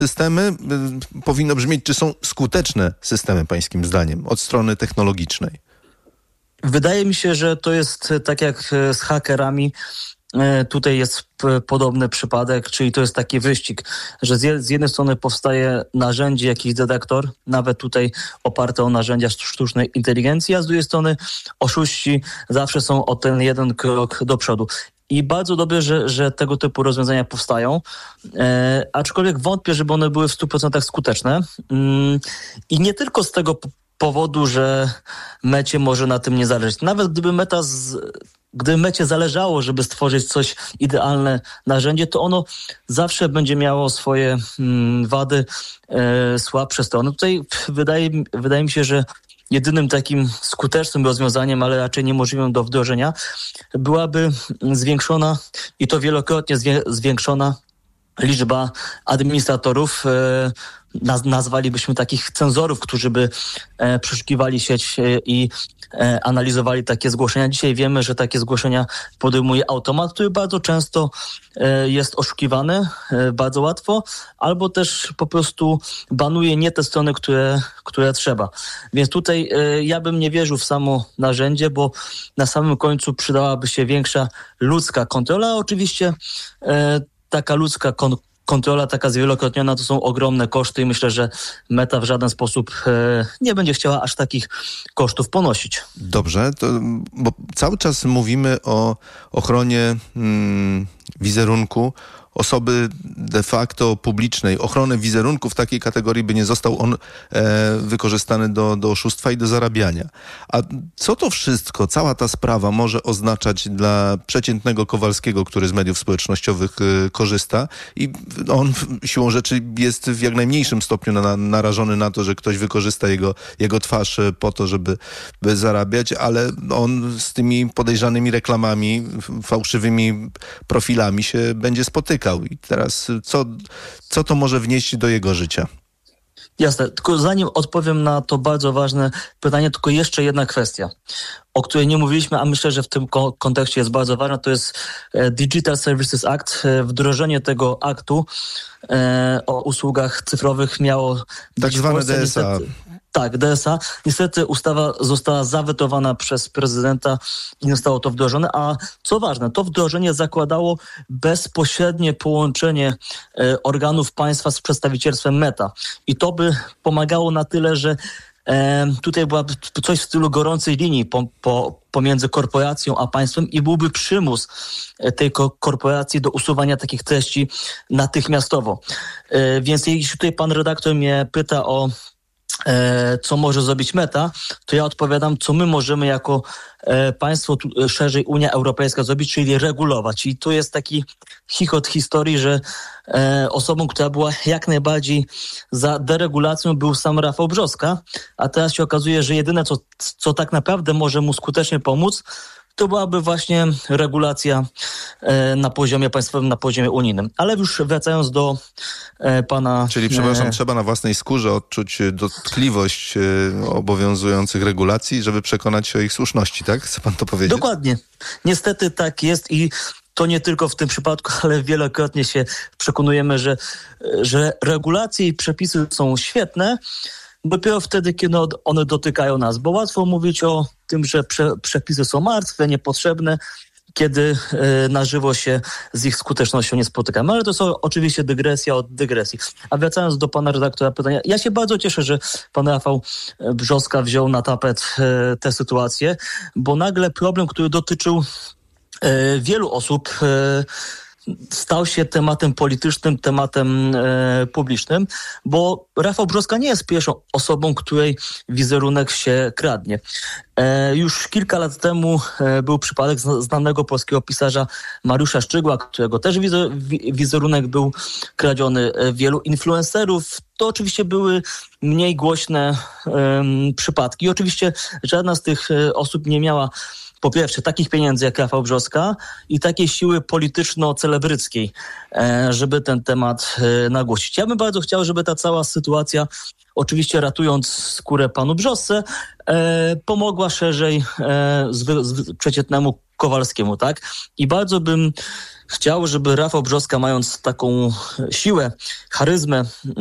systemy, powinno brzmieć, czy są skuteczne systemy pańskim zdaniem od strony technologicznej? Wydaje mi się, że to jest tak jak z hakerami. Tutaj jest podobny przypadek, czyli to jest taki wyścig, że z jednej strony powstaje narzędzie, jakiś detektor, nawet tutaj oparte o narzędzia sztucznej inteligencji, a z drugiej strony oszuści zawsze są o ten jeden krok do przodu. I bardzo dobrze, że tego typu rozwiązania powstają, aczkolwiek wątpię, żeby one były w 100% skuteczne. I nie tylko z tego powodu, że Mecie może na tym nie zależeć. Nawet gdyby Mecie zależało, żeby stworzyć coś idealne narzędzie, to ono zawsze będzie miało swoje wady, słabsze strony. Tutaj wydaje mi się, że jedynym takim skutecznym rozwiązaniem, ale raczej niemożliwym do wdrożenia, byłaby zwiększona, i to wielokrotnie zwiększona, liczba administratorów, nazwalibyśmy takich cenzorów, którzy by przeszukiwali sieć i analizowali takie zgłoszenia. Dzisiaj wiemy, że takie zgłoszenia podejmuje automat, który bardzo często jest oszukiwany, bardzo łatwo, albo też po prostu banuje nie te strony, które trzeba. Więc tutaj ja bym nie wierzył w samo narzędzie, bo na samym końcu przydałaby się większa ludzka kontrola. Oczywiście taka ludzka kontrola, taka zwielokrotniona, to są ogromne koszty i myślę, że Meta w żaden sposób nie będzie chciała aż takich kosztów ponosić. Dobrze, bo cały czas mówimy o ochronie wizerunku osoby de facto publicznej. Ochronę wizerunku w takiej kategorii by nie został on wykorzystany do oszustwa i do zarabiania. A co to wszystko, cała ta sprawa może oznaczać dla przeciętnego Kowalskiego, który z mediów społecznościowych korzysta i on siłą rzeczy jest w jak najmniejszym stopniu narażony na to, że ktoś wykorzysta jego twarz po to, żeby zarabiać, ale on z tymi podejrzanymi reklamami, fałszywymi profilami się będzie spotykał. I teraz co to może wnieść do jego życia? Jasne, tylko zanim odpowiem na to bardzo ważne pytanie, tylko jeszcze jedna kwestia, o której nie mówiliśmy, a myślę, że w tym kontekście jest bardzo ważna, to jest Digital Services Act. Wdrożenie tego aktu o usługach cyfrowych miało być tak zwane DSA. Niestety, tak, DSA. Niestety ustawa została zawetowana przez prezydenta i nie zostało to wdrożone, a co ważne, to wdrożenie zakładało bezpośrednie połączenie organów państwa z przedstawicielstwem Meta. I to by pomagało na tyle, że tutaj byłaby coś w stylu gorącej linii pomiędzy korporacją a państwem i byłby przymus tej korporacji do usuwania takich treści natychmiastowo. Więc jeśli tutaj pan redaktor mnie pyta o co może zrobić Meta, to ja odpowiadam, co my możemy jako państwo, szerzej Unia Europejska zrobić, czyli regulować. I tu jest taki chichot historii, że osobą, która była jak najbardziej za deregulacją, był sam Rafał Brzoska, a teraz się okazuje, że jedyne, co tak naprawdę może mu skutecznie pomóc, to byłaby właśnie regulacja na poziomie państwowym, na poziomie unijnym. Ale już wracając do pana... Czyli, przepraszam, trzeba na własnej skórze odczuć dotkliwość obowiązujących regulacji, żeby przekonać się o ich słuszności, tak? Chce pan to powiedzieć? Dokładnie. Niestety tak jest i to nie tylko w tym przypadku, ale wielokrotnie się przekonujemy, że regulacje i przepisy są świetne, dopiero wtedy, kiedy one dotykają nas. Bo łatwo mówić o tym, że przepisy są martwe, niepotrzebne, kiedy na żywo się z ich skutecznością nie spotykamy. Ale to są oczywiście dygresja od dygresji. A wracając do pana redaktora pytania, ja się bardzo cieszę, że pan Rafał Brzoska wziął na tapet tę sytuację, bo nagle problem, który dotyczył wielu osób, stał się tematem politycznym, tematem publicznym, bo Rafał Brzoska nie jest pierwszą osobą, której wizerunek się kradnie. Już kilka lat temu był przypadek znanego polskiego pisarza Mariusza Szczygła, którego też wizerunek był kradziony. Wielu influencerów. To oczywiście były mniej głośne przypadki. I oczywiście żadna z tych osób nie miała po pierwsze takich pieniędzy jak Rafał Brzoska i takiej siły polityczno-celebryckiej, żeby ten temat nagłościć. Ja bym bardzo chciał, żeby ta cała sytuacja, oczywiście ratując skórę panu Brzosce, pomogła szerzej przeciętnemu Kowalskiemu, tak? I bardzo bym chciał, żeby Rafał Brzoska, mając taką siłę, charyzmę,